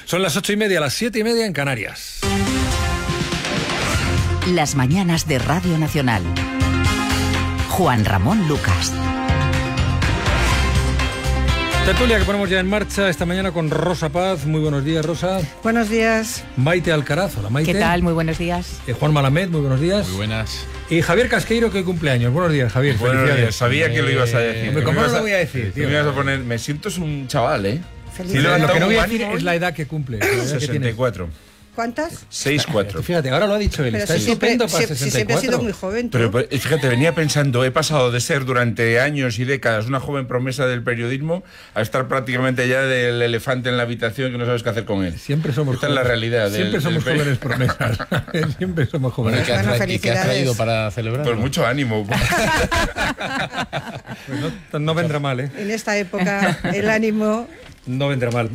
Son las 8:30, las 7:30 en Canarias. Las mañanas de Radio Nacional. Juan Ramón Lucas. Tertulia que ponemos ya en marcha esta mañana con Rosa Paz. Muy buenos días, Rosa. Buenos días. Maite Alcaraz. Hola, Maite. ¿Qué tal? Muy buenos días. Juan Malamed, muy buenos días. Muy buenas. Y Javier Casqueiro, que cumpleaños. Buenos días, Javier. Buenos días. Sabía que lo ibas a decir. ¿Cómo no lo voy a decir, tío? Me ibas a poner, me siento un chaval, ¿eh? Sí, lo que no voy a decir es la edad que cumple. 64. ¿Cuántas? 6'4". Fíjate, ahora lo ha dicho él. Pero Está si estupendo para 64. siempre ha sido muy joven, tú. Pero fíjate, venía pensando, he pasado de ser durante años y décadas una joven promesa del periodismo a estar prácticamente ya del elefante en la habitación que no sabes qué hacer con él. Siempre somos Esta jóvenes. es la realidad. Siempre somos jóvenes promesas. Siempre somos jóvenes. ¿Y qué has traído para celebrar? Pues mucho ánimo. Pues no vendrá mal, ¿eh? En esta época el ánimo... No vendrá mal.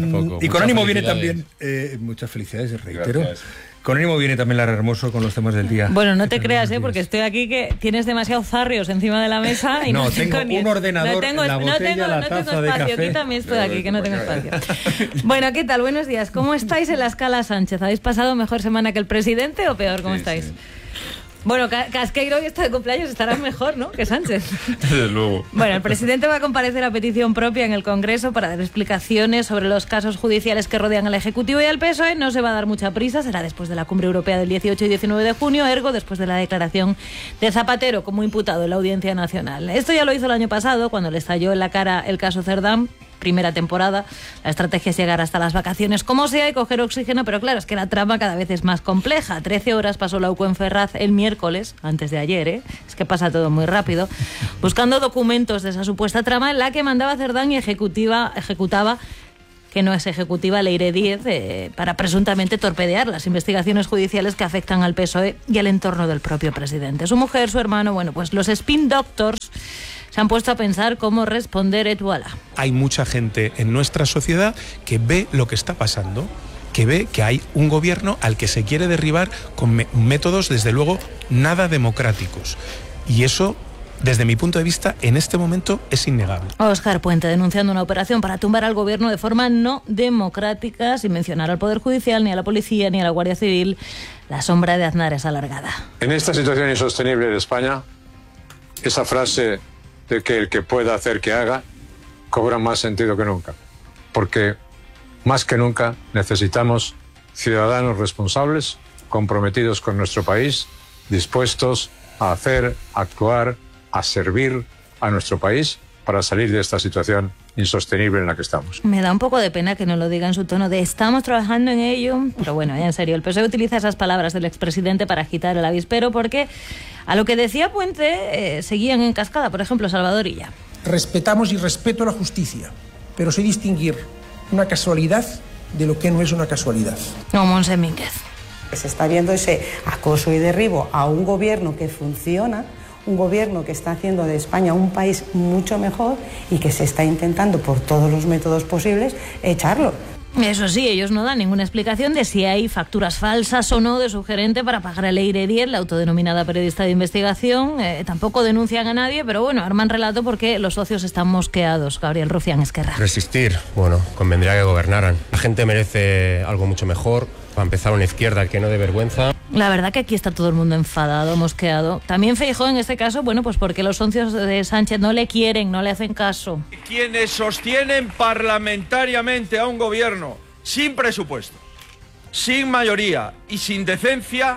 Y con ánimo viene también... muchas felicidades, reitero. Gracias. Con ánimo viene también Lara Hermoso con los temas del día. Bueno, no te creas, porque estoy aquí que tienes demasiados zarrios encima de la mesa y no tengo un ordenador, la botella, la taza de espacio. café. Aquí también estoy aquí, que no tengo espacio. Bueno, ¿qué tal? Buenos días. ¿Cómo estáis en la escala Sánchez? ¿Habéis pasado mejor semana que el presidente o peor? ¿Cómo estáis? Sí. Bueno, Casqueiro y esto de cumpleaños estará mejor, ¿no?, que Sánchez. Desde luego. Bueno, el presidente va a comparecer a petición propia en el Congreso para dar explicaciones sobre los casos judiciales que rodean al Ejecutivo y al PSOE. No se va a dar mucha prisa, será después de la Cumbre Europea del 18 y 19 de junio, ergo después de la declaración de Zapatero como imputado en la Audiencia Nacional. Esto ya lo hizo el año pasado, cuando le estalló en la cara el caso Cerdán. Primera temporada, la estrategia es llegar hasta las vacaciones como sea y coger oxígeno, pero claro, es que la trama cada vez es más compleja. 13 horas pasó la UCO en Ferraz el miércoles, antes de ayer, es que pasa todo muy rápido, buscando documentos de esa supuesta trama en la que mandaba Cerdán y ejecutaba, que no es ejecutiva, Leire Díez, para presuntamente torpedear las investigaciones judiciales que afectan al PSOE y al entorno del propio presidente. Su mujer, su hermano, bueno, pues los spin doctors se han puesto a pensar cómo responder et voilà. Hay mucha gente en nuestra sociedad que ve lo que está pasando, que ve que hay un gobierno al que se quiere derribar con métodos, desde luego, nada democráticos. Y eso, desde mi punto de vista, en este momento es innegable. Óscar Puente denunciando una operación para tumbar al gobierno de forma no democrática, sin mencionar al Poder Judicial, ni a la Policía, ni a la Guardia Civil. La sombra de Aznar es alargada. En esta situación insostenible de España, esa frase de que el que pueda hacer que haga cobra más sentido que nunca, porque más que nunca necesitamos ciudadanos responsables, comprometidos con nuestro país, dispuestos a hacer, a actuar, a servir a nuestro país para salir de esta situación insostenible en la que estamos. Me da un poco de pena que no lo diga en su tono de estamos trabajando en ello, pero bueno, ya en serio, el PSOE utiliza esas palabras del expresidente para agitar el avispero, porque a lo que decía Puente seguían en cascada, por ejemplo, Salvador Illa. Respetamos y respeto la justicia, pero sé distinguir una casualidad de lo que no es una casualidad. No, Monse Mínguez. Se está viendo ese acoso y derribo a un gobierno que funciona, un gobierno que está haciendo de España un país mucho mejor y que se está intentando por todos los métodos posibles echarlo. Eso sí, ellos no dan ninguna explicación de si hay facturas falsas o no de su gerente para pagar a Leire Díez, la autodenominada periodista de investigación. Tampoco denuncian a nadie, pero bueno, arman relato porque los socios están mosqueados. Gabriel Rufián Esquerra. Resistir, bueno, convendría que gobernaran. La gente merece algo mucho mejor. Para empezar, una izquierda que no dé vergüenza. La verdad que aquí está todo el mundo enfadado, mosqueado. También Feijóo en este caso, bueno, pues porque los socios de Sánchez no le quieren, no le hacen caso. Quienes sostienen parlamentariamente a un gobierno sin presupuesto, sin mayoría y sin decencia,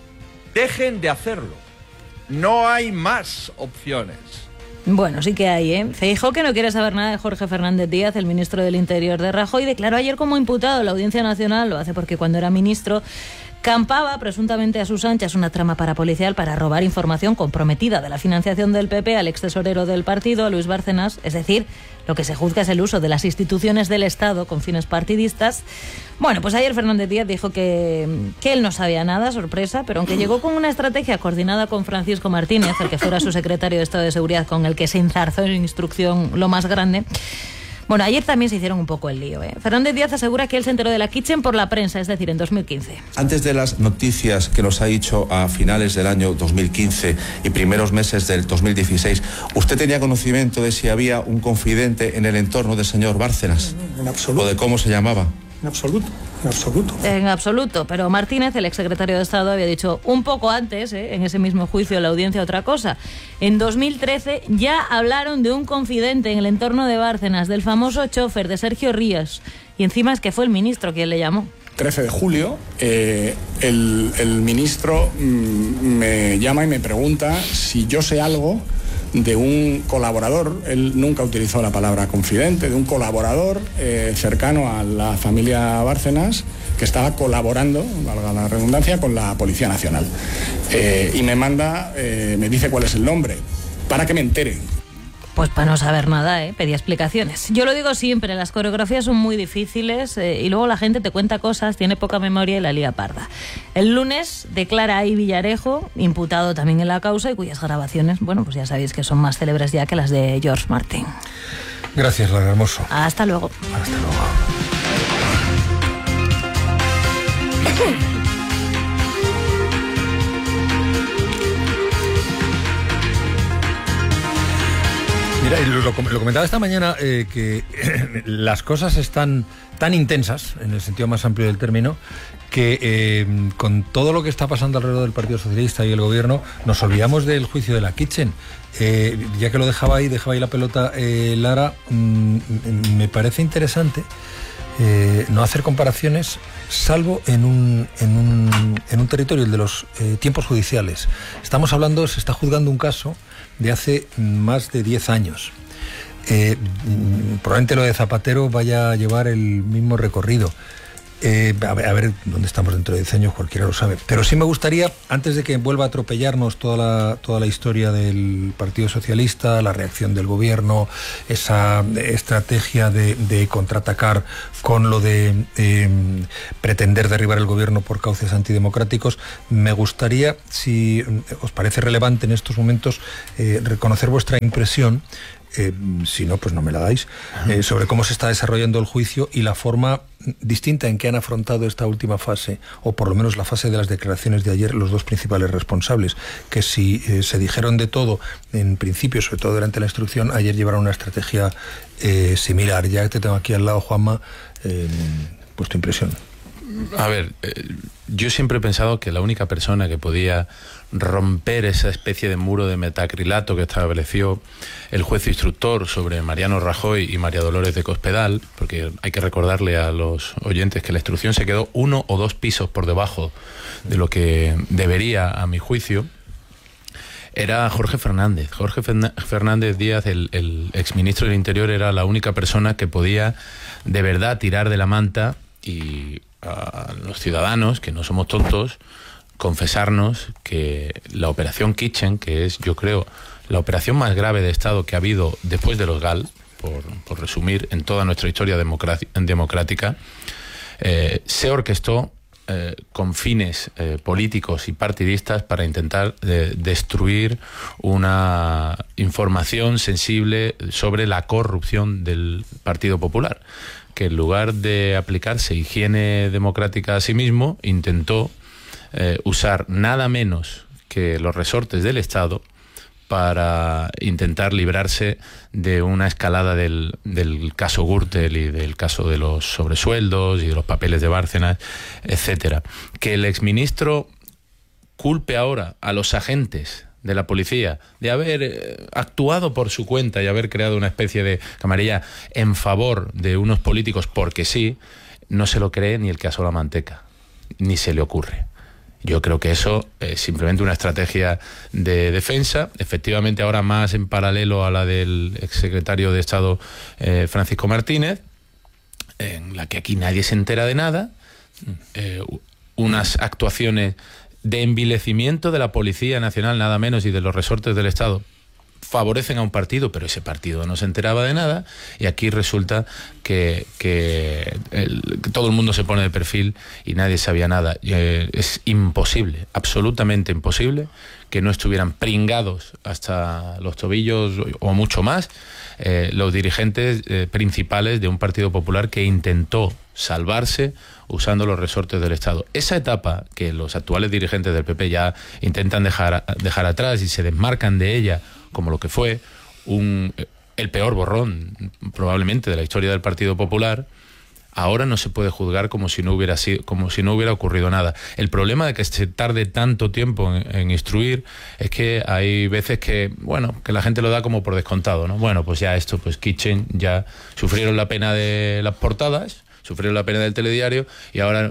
dejen de hacerlo. No hay más opciones. Bueno, sí que hay, Feijóo, que no quiere saber nada de Jorge Fernández Díaz, el ministro del Interior de Rajoy, declaró ayer como imputado en la Audiencia Nacional. Lo hace porque cuando era ministro campaba presuntamente a sus anchas una trama parapolicial para robar información comprometida de la financiación del PP al extesorero del partido, a Luis Bárcenas. Es decir, lo que se juzga es el uso de las instituciones del Estado con fines partidistas. Bueno, pues ayer Fernández Díaz dijo que él no sabía nada, sorpresa, pero aunque llegó con una estrategia coordinada con Francisco Martínez, el que fuera su secretario de Estado de Seguridad, con el que se enzarzó en instrucción lo más grande. Bueno, ayer también se hicieron un poco el lío. Fernández Díaz asegura que él se enteró de la Kitchen por la prensa, es decir, en 2015. Antes de las noticias que nos ha dicho a finales del año 2015 y primeros meses del 2016, ¿usted tenía conocimiento de si había un confidente en el entorno del señor Bárcenas? En absoluto. ¿O de cómo se llamaba? En absoluto, en absoluto. En absoluto, pero Martínez, el exsecretario de Estado, había dicho un poco antes, en ese mismo juicio en la audiencia, otra cosa. En 2013 ya hablaron de un confidente en el entorno de Bárcenas, del famoso chofer de Sergio Ríos, y encima es que fue el ministro quien le llamó. 13 de julio, el ministro me llama y me pregunta si yo sé algo de un colaborador, él nunca utilizó la palabra confidente, de un colaborador cercano a la familia Bárcenas que estaba colaborando, valga la redundancia, con la Policía Nacional. Y me manda, me dice cuál es el nombre, para que me entere. Pues para no saber nada, pedía explicaciones. Yo lo digo siempre, las coreografías son muy difíciles y luego la gente te cuenta cosas, tiene poca memoria y la lía parda. El lunes declara ahí Villarejo, imputado también en la causa y cuyas grabaciones, bueno, pues ya sabéis que son más célebres ya que las de George Martin. Gracias, Lara Hermoso. Hasta luego. Hasta luego. Mira, lo comentaba esta mañana, que las cosas están tan intensas, en el sentido más amplio del término, que con todo lo que está pasando alrededor del Partido Socialista y el Gobierno, nos olvidamos del juicio de la Kitchen. Ya que lo dejaba ahí la pelota, Lara, me parece interesante no hacer comparaciones, salvo en un territorio, el de los tiempos judiciales. Estamos hablando, se está juzgando un caso de hace más de 10 años. Probablemente lo de Zapatero vaya a llevar el mismo recorrido. A ver dónde estamos dentro de 10 años, cualquiera lo sabe. Pero sí me gustaría, antes de que vuelva a atropellarnos toda la historia del Partido Socialista, la reacción del Gobierno, esa estrategia de contraatacar con lo de pretender derribar el Gobierno por cauces antidemocráticos, me gustaría, si os parece relevante en estos momentos, reconocer vuestra impresión, si no, pues no me la dais, sobre cómo se está desarrollando el juicio y la forma distinta en que han afrontado esta última fase, o por lo menos la fase de las declaraciones de ayer, los dos principales responsables, que si se dijeron de todo en principio, sobre todo durante la instrucción, ayer llevaron una estrategia similar. Ya te tengo aquí al lado, Juanma, pues tu impresión. A ver, yo siempre he pensado que la única persona que podía romper esa especie de muro de metacrilato que estableció el juez instructor sobre Mariano Rajoy y María Dolores de Cospedal, porque hay que recordarle a los oyentes que la instrucción se quedó 1 o 2 pisos por debajo de lo que debería, a mi juicio, era Jorge Fernández. Jorge Fernández Díaz, el exministro del Interior, era la única persona que podía de verdad tirar de la manta y a los ciudadanos, que no somos tontos, confesarnos que la operación Kitchen, que es, yo creo, la operación más grave de Estado que ha habido después de los GAL, por resumir, en toda nuestra historia democrática, se orquestó con fines políticos y partidistas para intentar destruir una información sensible sobre la corrupción del Partido Popular, que en lugar de aplicarse higiene democrática a sí mismo, intentó usar nada menos que los resortes del Estado para intentar librarse de una escalada del caso Gürtel y del caso de los sobresueldos y de los papeles de Bárcenas, etcétera. Que el exministro culpe ahora a los agentes de la policía de haber actuado por su cuenta y haber creado una especie de camarilla en favor de unos políticos porque sí, no se lo cree ni el que asó la manteca, ni se le ocurre. Yo creo que eso es simplemente una estrategia de defensa, efectivamente ahora más en paralelo a la del exsecretario de Estado Francisco Martínez, en la que aquí nadie se entera de nada, unas actuaciones de envilecimiento de la Policía Nacional, nada menos, y de los resortes del Estado, favorecen a un partido, pero ese partido no se enteraba de nada, y aquí resulta que todo el mundo se pone de perfil y nadie sabía nada. Es imposible, absolutamente imposible, que no estuvieran pringados hasta los tobillos o mucho más los dirigentes principales de un Partido Popular que intentó salvarse usando los resortes del Estado. Esa etapa que los actuales dirigentes del PP ya intentan dejar atrás y se desmarcan de ella como lo que fue el peor borrón probablemente de la historia del Partido Popular, ahora no se puede juzgar como si no hubiera ocurrido nada. El problema de que se tarde tanto tiempo en instruir es que hay veces que la gente lo da como por descontado, ¿no? Bueno, pues ya esto, pues Kitchen ya sufrieron la pena de las portadas, sufrieron la pena del telediario, y ahora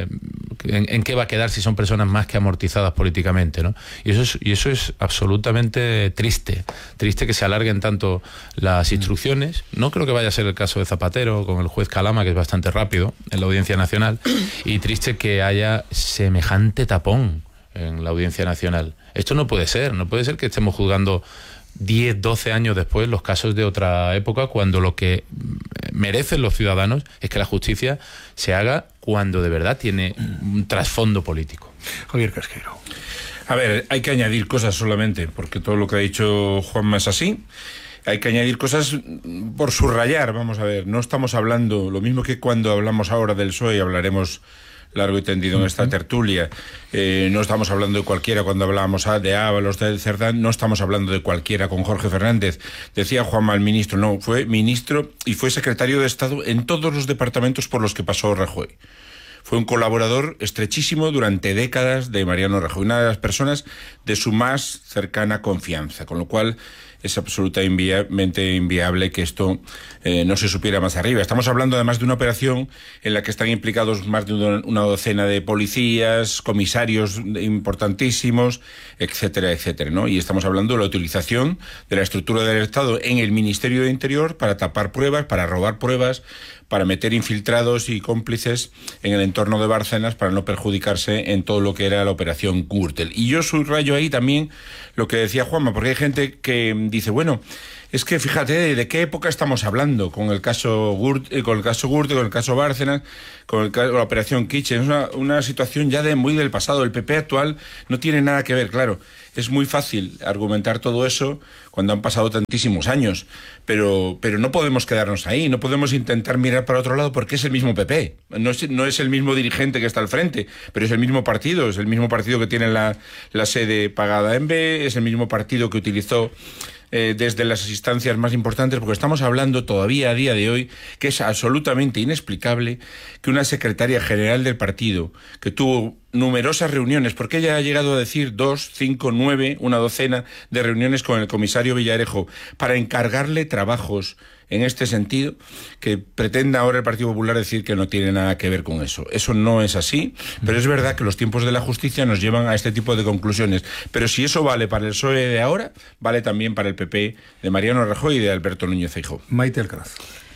¿en qué va a quedar si son personas más que amortizadas políticamente, ¿no? Y eso es absolutamente triste que se alarguen tanto las instrucciones. No creo que vaya a ser el caso de Zapatero con el juez Calama, que es bastante rápido en la Audiencia Nacional, y triste que haya semejante tapón en la Audiencia Nacional. Esto no puede ser que estemos juzgando 10, 12 años después los casos de otra época, cuando lo que merecen los ciudadanos es que la justicia se haga cuando de verdad tiene un trasfondo político. Javier Casquero. A ver, hay que añadir cosas solamente, porque todo lo que ha dicho Juanma es así. Hay que añadir cosas por subrayar. Vamos a ver, no estamos hablando, lo mismo que cuando hablamos ahora del PSOE, y hablaremos largo y tendido en esta tertulia, no estamos hablando de cualquiera cuando hablábamos de Ábalos, del Cerdán, no estamos hablando de cualquiera con Jorge Fernández. Decía Juanma, el ministro, no, fue ministro y fue secretario de Estado en todos los departamentos por los que pasó Rajoy. Fue un colaborador estrechísimo durante décadas de Mariano Rajoy, una de las personas de su más cercana confianza, con lo cual es absolutamente inviable que esto no se supiera más arriba. Estamos hablando además de una operación en la que están implicados más de una docena de policías, comisarios importantísimos, etcétera, etcétera, ¿no? Y estamos hablando de la utilización de la estructura del Estado en el Ministerio de Interior para tapar pruebas, para robar pruebas, para meter infiltrados y cómplices en el entorno de Bárcenas para no perjudicarse en todo lo que era la operación Gürtel. Y yo subrayo ahí también lo que decía Juanma, porque hay gente que dice, bueno, es que fíjate de qué época estamos hablando con el caso Gürtel, con el caso Bárcenas, con la operación Kitchen. Es una situación ya muy del pasado. El PP actual no tiene nada que ver, claro. Es muy fácil argumentar todo eso cuando han pasado tantísimos años, pero no podemos quedarnos ahí, no podemos intentar mirar para otro lado, porque es el mismo PP, no es el mismo dirigente que está al frente, pero es el mismo partido que tiene la sede pagada en B, es el mismo partido que utilizó desde las instancias más importantes, porque estamos hablando todavía a día de hoy que es absolutamente inexplicable que una secretaria general del partido, que tuvo numerosas reuniones, porque ella ha llegado a decir 2, 5, 9, una docena de reuniones con el comisario Villarejo para encargarle trabajos en este sentido, que pretenda ahora el Partido Popular decir que no tiene nada que ver con eso. Eso no es así, pero es verdad que los tiempos de la justicia nos llevan a este tipo de conclusiones. Pero si eso vale para el PSOE de ahora, vale también para el PP de Mariano Rajoy y de Alberto Núñez Feijóo. Maite Alcaraz.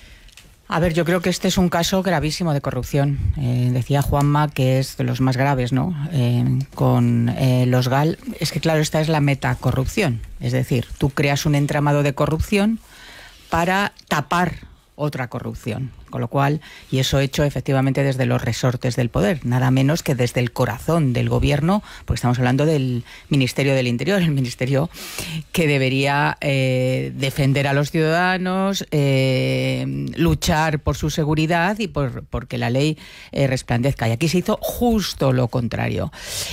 A ver, yo creo que este es un caso gravísimo de corrupción. Decía Juanma que es de los más graves, ¿no? Con los GAL. Es que, claro, esta es la metacorrupción. Es decir, tú creas un entramado de corrupción para tapar otra corrupción, con lo cual, y eso hecho efectivamente desde los resortes del poder, nada menos que desde el corazón del gobierno, porque estamos hablando del Ministerio del Interior, el ministerio que debería defender a los ciudadanos, luchar por su seguridad y porque la ley resplandezca. Y aquí se hizo justo lo contrario.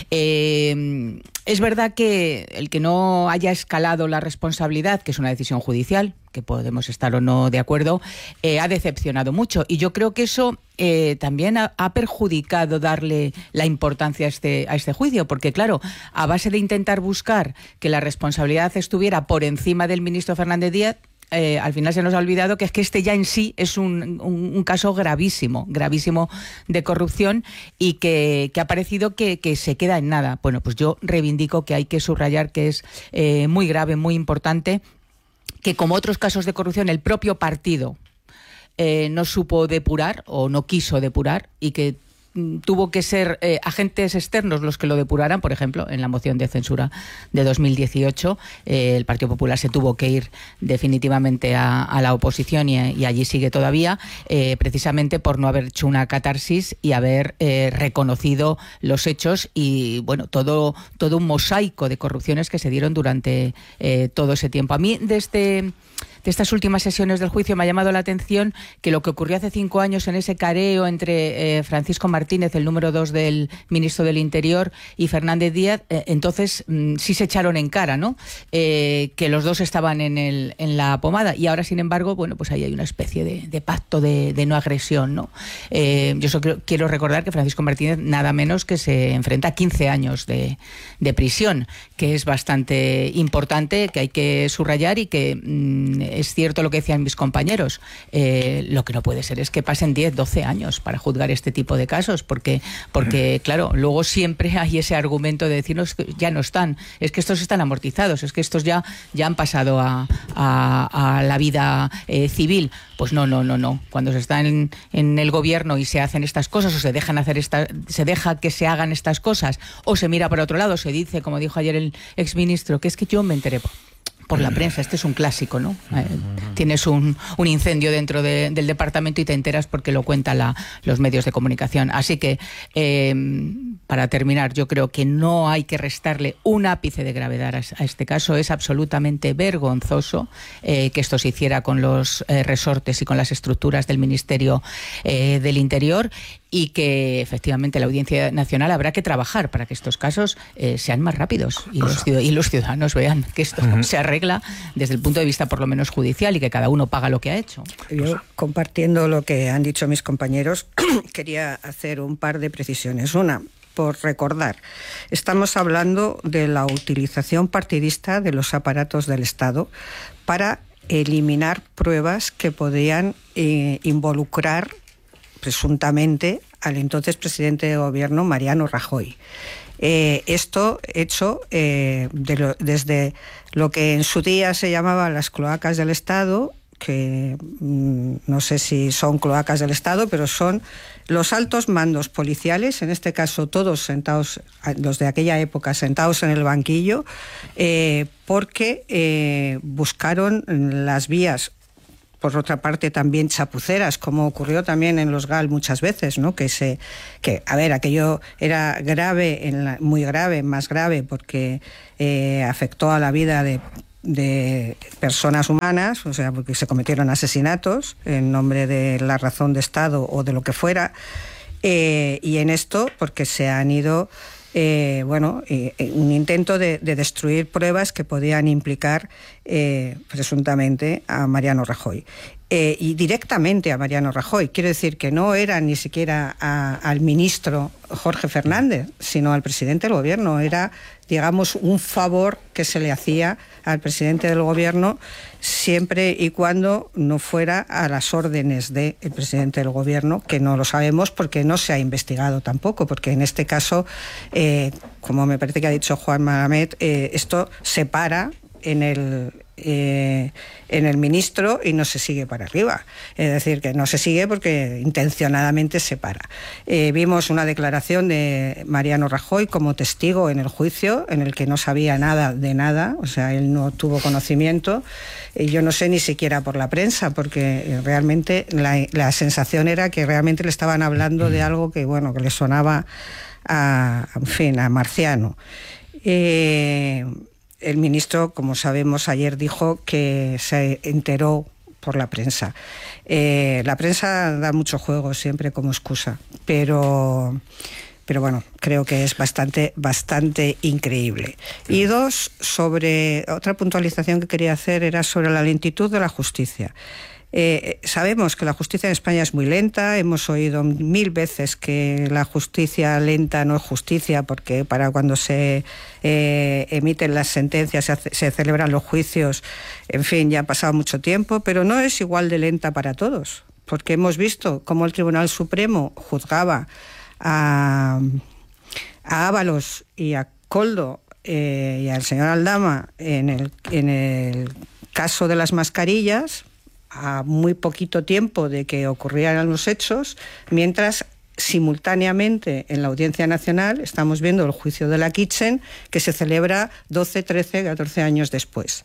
Es verdad que el que no haya escalado la responsabilidad, que es una decisión judicial, que podemos estar o no de acuerdo, ha decepcionado mucho. Y yo creo que eso también ha perjudicado darle la importancia a este juicio, porque claro, a base de intentar buscar que la responsabilidad estuviera por encima del ministro Fernández Díaz, al final se nos ha olvidado que es que este ya en sí es un caso gravísimo de corrupción y que ha parecido que se queda en nada. Bueno, pues yo reivindico que hay que subrayar que es muy grave, muy importante, que como otros casos de corrupción el propio partido no supo depurar o no quiso depurar y que tuvo que ser agentes externos los que lo depuraran. Por ejemplo, en la moción de censura de 2018 el Partido Popular se tuvo que ir definitivamente a la oposición y allí sigue todavía, precisamente por no haber hecho una catarsis y haber reconocido los hechos y bueno, todo un mosaico de corrupciones que se dieron durante todo ese tiempo. A mí de estas últimas sesiones del juicio me ha llamado la atención que lo que ocurrió hace 5 años en ese careo entre Francisco Martín Martínez, el número 2 del ministro del Interior, y Fernández Díaz, entonces sí se echaron en cara, ¿no? Que los dos estaban en la pomada, y ahora, sin embargo, bueno, pues ahí hay una especie de pacto de no agresión, ¿no? Yo solo quiero recordar que Francisco Martínez nada menos que se enfrenta a 15 años de prisión, que es bastante importante, que hay que subrayar, y que es cierto lo que decían mis compañeros. Lo que no puede ser es que pasen 10, 12 años para juzgar este tipo de casos, porque claro, luego siempre hay ese argumento de decirnos que ya no están, es que estos están amortizados, es que estos ya han pasado a la vida civil. Pues no. Cuando se está en el gobierno y se hacen estas cosas, o se deja que se hagan estas cosas, o se mira para otro lado, se dice, como dijo ayer el exministro, que es que yo me enteré por la prensa. Este es un clásico, ¿no? Tienes un incendio dentro del departamento y te enteras porque lo cuentan los medios de comunicación. Así que, para terminar, yo creo que no hay que restarle un ápice de gravedad a este caso. Es absolutamente vergonzoso que esto se hiciera con los resortes y con las estructuras del Ministerio del Interior, y que efectivamente la Audiencia Nacional habrá que trabajar para que estos casos sean más rápidos y los ciudadanos vean que esto se arregla desde el punto de vista por lo menos judicial, y que cada uno paga lo que ha hecho. Yo, compartiendo lo que han dicho mis compañeros, quería hacer un par de precisiones. Una, por recordar, estamos hablando de la utilización partidista de los aparatos del Estado para eliminar pruebas que podían involucrar presuntamente al entonces presidente de gobierno, Mariano Rajoy. Esto hecho desde lo que en su día se llamaba las cloacas del Estado, que no sé si son cloacas del Estado, pero son los altos mandos policiales, en este caso todos sentados, los de aquella época, sentados en el banquillo, porque buscaron las vías, por otra parte también chapuceras, como ocurrió también en los GAL muchas veces, ¿no? Aquello era grave, muy grave, más grave, porque afectó a la vida de personas humanas, o sea, porque se cometieron asesinatos en nombre de la razón de Estado o de lo que fuera, y en esto porque se han ido un intento de destruir pruebas que podían implicar presuntamente a Mariano Rajoy. Y directamente a Mariano Rajoy. Quiero decir que no era ni siquiera al ministro Jorge Fernández, sino al presidente del gobierno. Era, digamos, un favor que se le hacía al presidente del gobierno, siempre y cuando no fuera a las órdenes del presidente del gobierno, que no lo sabemos porque no se ha investigado tampoco, porque en este caso, como me parece que ha dicho Juan Malamet, esto se para en el ministro y no se sigue para arriba. Es decir, que no se sigue porque intencionadamente se para. Vimos una declaración de Mariano Rajoy como testigo en el juicio, en el que no sabía nada de nada, o sea, él no tuvo conocimiento. Yo no sé ni siquiera por la prensa, porque realmente la sensación era que realmente le estaban hablando de algo que, bueno, que le sonaba a marciano. El ministro, como sabemos, ayer dijo que se enteró por la prensa. La prensa da mucho juego siempre como excusa, pero bueno, creo que es bastante increíble. Y dos, sobre otra puntualización que quería hacer era sobre la lentitud de la justicia. Sabemos que la justicia en España es muy lenta, hemos oído 1000 veces que la justicia lenta no es justicia, porque para cuando se emiten las sentencias se celebran los juicios, en fin, ya ha pasado mucho tiempo, pero no es igual de lenta para todos, porque hemos visto cómo el Tribunal Supremo juzgaba a Ábalos y a Koldo y al señor Aldama en el caso de las mascarillas, a muy poquito tiempo de que ocurrieran los hechos, mientras simultáneamente en la Audiencia Nacional estamos viendo el juicio de la Kitchen, que se celebra 12, 13, 14 años después.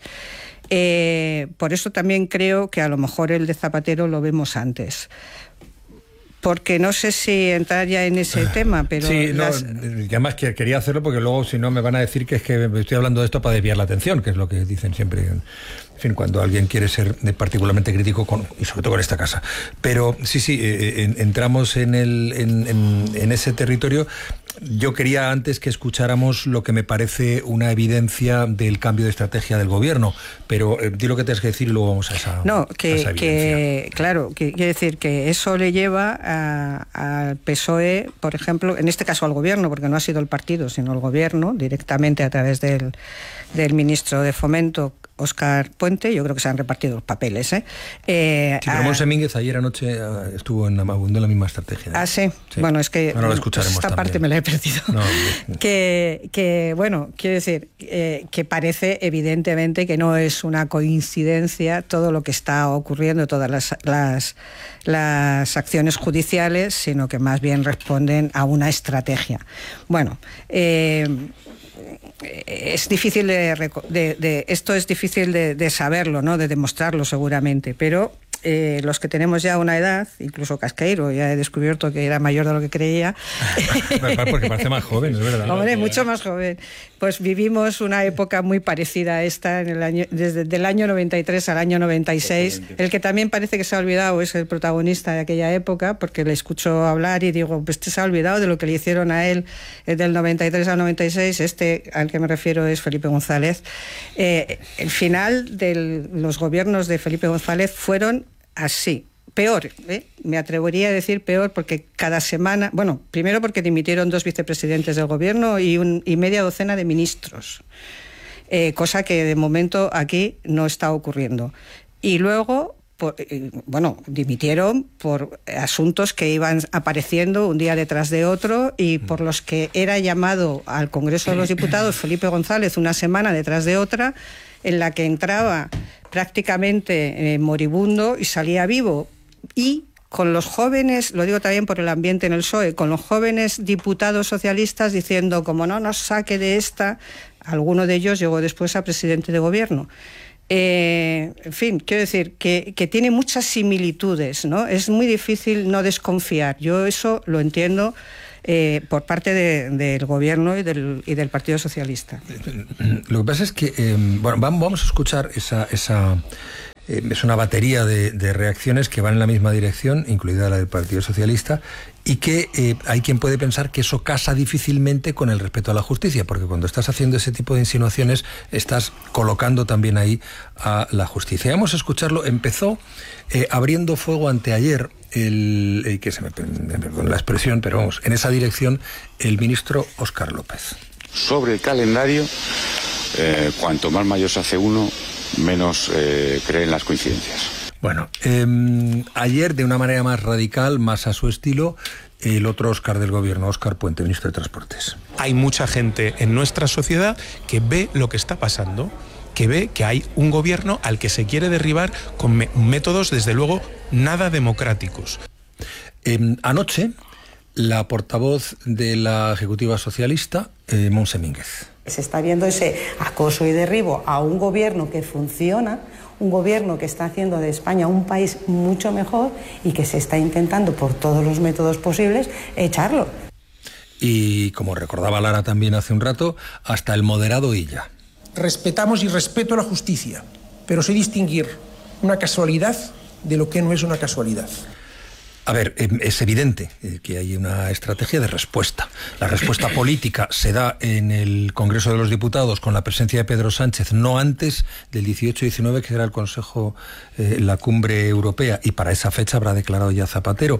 Por eso también creo que a lo mejor el de Zapatero lo vemos antes. porque no sé si entrar ya en ese tema, pero... Sí, además quería hacerlo porque luego si no me van a decir que es que estoy hablando de esto para desviar la atención, que es lo que dicen siempre, en fin, cuando alguien quiere ser particularmente crítico y sobre todo con esta casa. Pero sí, entramos en ese territorio. Yo quería antes que escucháramos lo que me parece una evidencia del cambio de estrategia del gobierno, pero di lo que tienes que decir y luego vamos a esa claro, quiere decir que eso le lleva al PSOE, por ejemplo, en este caso al gobierno, porque no ha sido el partido, sino el gobierno, directamente a través del ministro de Fomento, Óscar Puente. Yo creo que se han repartido los papeles. Sí, pero Monse Mínguez ayer anoche estuvo abundó la misma estrategia. Sí. Bueno, es que ahora lo escucharemos esta también. Parte me la he perdido. No, bueno, quiero decir que parece evidentemente que no es una coincidencia todo lo que está ocurriendo, todas las acciones judiciales, sino que más bien responden a una estrategia. Bueno, es difícil esto es difícil de saberlo, ¿no? De demostrarlo seguramente, pero los que tenemos ya una edad, incluso Casqueiro, ya he descubierto que era mayor de lo que creía. Porque parece más joven, es verdad. Hombre, mucho más joven. Pues vivimos una época muy parecida a esta, desde el año 93 al año 96. El que también parece que se ha olvidado es el protagonista de aquella época, porque le escucho hablar y digo, pues se ha olvidado de lo que le hicieron a él del 93 al 96. Al que me refiero es Felipe González. El final de los gobiernos de Felipe González fueron así, peor, me atrevería a decir peor, porque cada semana, bueno, primero porque dimitieron 2 vicepresidentes del gobierno y media docena de ministros, cosa que de momento aquí no está ocurriendo. Y luego, dimitieron por asuntos que iban apareciendo un día detrás de otro y por los que era llamado al Congreso de los Diputados Felipe González una semana detrás de otra, en la que entraba prácticamente moribundo y salía vivo. Y con los jóvenes, lo digo también por el ambiente en el PSOE, con los jóvenes diputados socialistas diciendo, como no nos saque de esta, alguno de ellos llegó después a presidente de gobierno. En fin, quiero decir que tiene muchas similitudes, ¿no? Es muy difícil no desconfiar. Yo eso lo entiendo por parte del gobierno y del Partido Socialista. Lo que pasa es que vamos a escuchar es una batería de reacciones que van en la misma dirección, incluida la del Partido Socialista, y que hay quien puede pensar que eso casa difícilmente con el respeto a la justicia, porque cuando estás haciendo ese tipo de insinuaciones estás colocando también ahí a la justicia. Vamos a escucharlo. Empezó abriendo fuego anteayer, que se me perdone la expresión, pero vamos, en esa dirección, el ministro Óscar López. Sobre el calendario, cuanto más mayor se hace uno, menos creen las coincidencias. Bueno, ayer de una manera más radical, más a su estilo, el otro Óscar del gobierno, Óscar Puente, ministro de Transportes. Hay mucha gente en nuestra sociedad que ve lo que está pasando, que ve que hay un gobierno al que se quiere derribar con métodos, desde luego, nada democráticos. Anoche, la portavoz de la Ejecutiva Socialista, Monse Mínguez. Se está viendo ese acoso y derribo a un gobierno que funciona, un gobierno que está haciendo de España un país mucho mejor y que se está intentando por todos los métodos posibles echarlo. Y como recordaba Lara también hace un rato, hasta el moderado Illa. Respetamos y respeto la justicia, pero sé distinguir una casualidad de lo que no es una casualidad. A ver, es evidente que hay una estrategia de respuesta. La respuesta política se da en el Congreso de los Diputados con la presencia de Pedro Sánchez, no antes del 18-19, que será el Consejo, la cumbre europea, y para esa fecha habrá declarado ya Zapatero.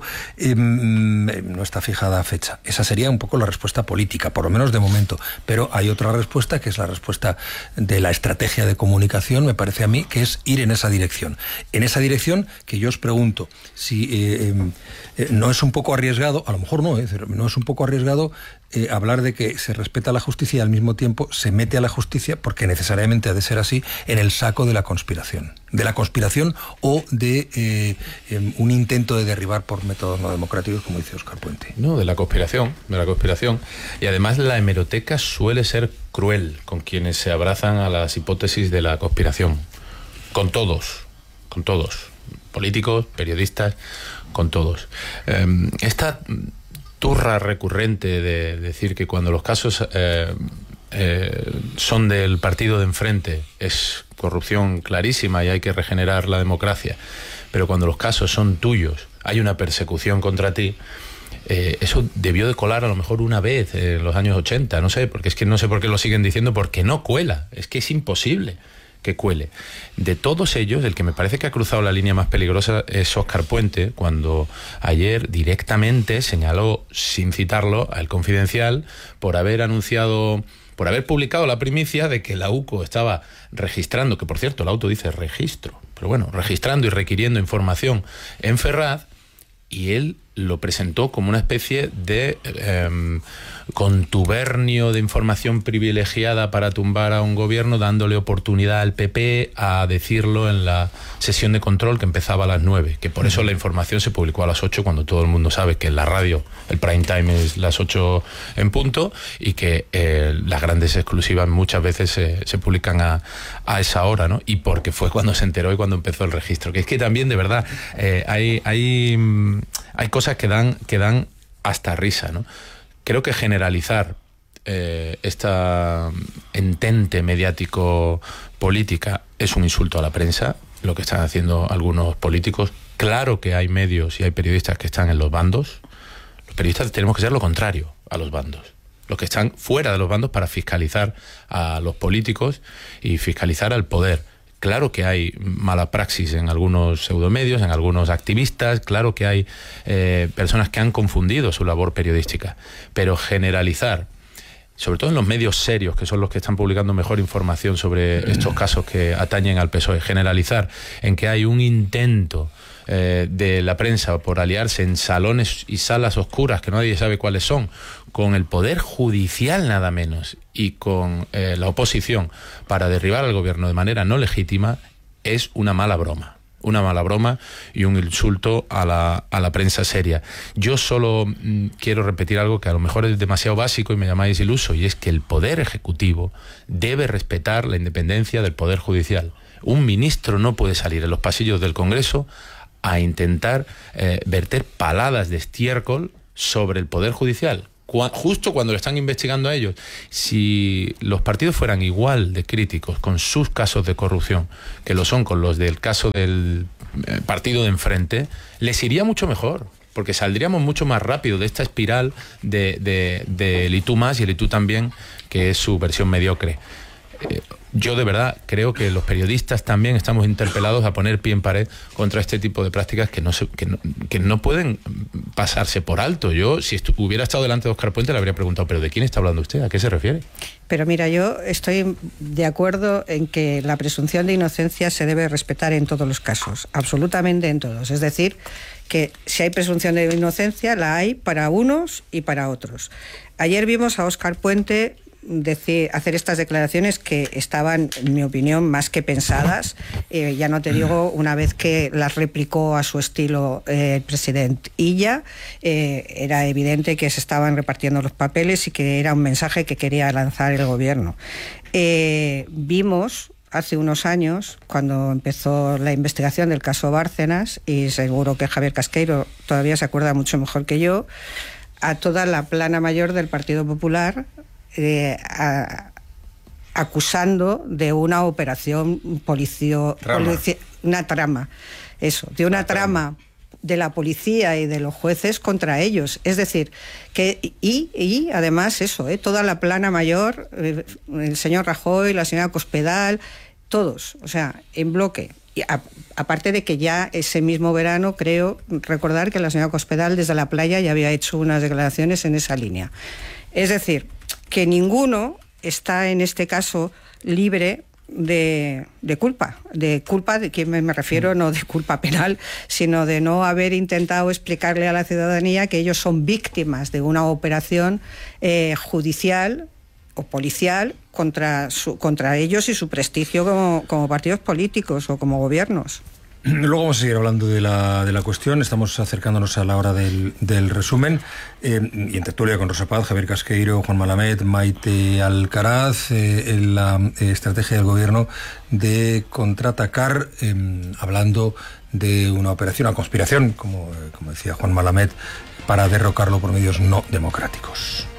No está fijada fecha. Esa sería un poco la respuesta política, por lo menos de momento. Pero hay otra respuesta, que es la respuesta de la estrategia de comunicación, me parece a mí, que es ir en esa dirección. En esa dirección que yo os pregunto, si no es un poco arriesgado, a lo mejor no es un poco arriesgado hablar de que se respeta la justicia y al mismo tiempo se mete a la justicia, porque necesariamente ha de ser así, en el saco de la conspiración o de un intento de derribar por métodos no democráticos, como dice Óscar Puente. No, de la conspiración. Y además la hemeroteca suele ser cruel con quienes se abrazan a las hipótesis de la conspiración. Con todos. políticos, periodistas, con todos. Esta turra recurrente de decir que cuando los casos son del partido de enfrente es corrupción clarísima y hay que regenerar la democracia, pero cuando los casos son tuyos hay una persecución contra ti, eso debió de colar a lo mejor una vez en los años 80, no sé, porque es que no sé por qué lo siguen diciendo, porque no cuela, es que es imposible que cuele. De todos ellos, el que me parece que ha cruzado la línea más peligrosa es Óscar Puente, cuando ayer directamente señaló, sin citarlo, al Confidencial por haber anunciado, por haber publicado la primicia de que la UCO estaba registrando, que por cierto la auto dice registro, pero bueno, registrando y requiriendo información en Ferraz, y él lo presentó como una especie de contubernio de información privilegiada para tumbar a un gobierno, dándole oportunidad al PP a decirlo en la sesión de control que empezaba a las 9, que por eso la información se publicó a las 8, cuando todo el mundo sabe que en la radio el prime time es las 8 en punto, y que las grandes exclusivas muchas veces se publican a esa hora, ¿no? Y porque fue cuando se enteró y cuando empezó el registro. Que es que también, de verdad, hay cosas que dan hasta risa, ¿no? Creo que generalizar esta entente mediático-política es un insulto a la prensa, lo que están haciendo algunos políticos. Claro que hay medios y hay periodistas que están en los bandos. Los periodistas tenemos que ser lo contrario a los bandos. Los que están fuera de los bandos para fiscalizar a los políticos y fiscalizar al poder. Claro que hay mala praxis en algunos pseudomedios, en algunos activistas, claro que hay personas que han confundido su labor periodística, pero generalizar, sobre todo en los medios serios, que son los que están publicando mejor información sobre estos casos que atañen al PSOE, generalizar en que hay un intento de la prensa por aliarse en salones y salas oscuras que nadie sabe cuáles son, con el Poder Judicial nada menos y con la oposición para derribar al gobierno de manera no legítima, es una mala broma y un insulto a la prensa seria. Yo solo quiero repetir algo que a lo mejor es demasiado básico y me llamáis iluso, y es que el Poder Ejecutivo debe respetar la independencia del Poder Judicial. Un ministro no puede salir en los pasillos del Congreso a intentar verter paladas de estiércol sobre el Poder Judicial, justo cuando lo están investigando a ellos. Si los partidos fueran igual de críticos con sus casos de corrupción que lo son con los del caso del partido de enfrente, les iría mucho mejor, porque saldríamos mucho más rápido de esta espiral de el y tú más y el y tú también, que es su versión mediocre. Yo de verdad creo que los periodistas también estamos interpelados a poner pie en pared contra este tipo de prácticas que no pueden pasarse por alto. Yo, si hubiera estado delante de Óscar Puente, le habría preguntado, ¿pero de quién está hablando usted? ¿A qué se refiere? Pero mira, yo estoy de acuerdo en que la presunción de inocencia se debe respetar en todos los casos, absolutamente en todos. Es decir, que si hay presunción de inocencia, la hay para unos y para otros. Ayer vimos a Óscar Puente hacer estas declaraciones que estaban, en mi opinión, más que pensadas. Ya no te digo, una vez que las replicó a su estilo el presidente Illa, era evidente que se estaban repartiendo los papeles y que era un mensaje que quería lanzar el gobierno. Vimos hace unos años, cuando empezó la investigación del caso Bárcenas, y seguro que Javier Casqueiro todavía se acuerda mucho mejor que yo, a toda la plana mayor del Partido Popular acusando de una operación una trama de la policía y de los jueces contra ellos. Es decir, que y además eso, toda la plana mayor, el señor Rajoy, la señora Cospedal, todos, o sea, en bloque. Y aparte de que ya ese mismo verano, creo recordar que la señora Cospedal desde la playa ya había hecho unas declaraciones en esa línea. Es decir, que ninguno está en este caso libre de culpa. De culpa, de que me refiero, no de culpa penal, sino de no haber intentado explicarle a la ciudadanía que ellos son víctimas de una operación judicial o policial contra ellos y su prestigio como partidos políticos o como gobiernos. luego vamos a seguir hablando de la cuestión. Estamos acercándonos a la hora del resumen. Y en tertulia con Rosa Paz, Javier Casqueiro, Juan Malamed, Maite Alcaraz, en la estrategia del gobierno de contraatacar, hablando de una operación, una conspiración, como decía Juan Malamed, para derrocarlo por medios no democráticos.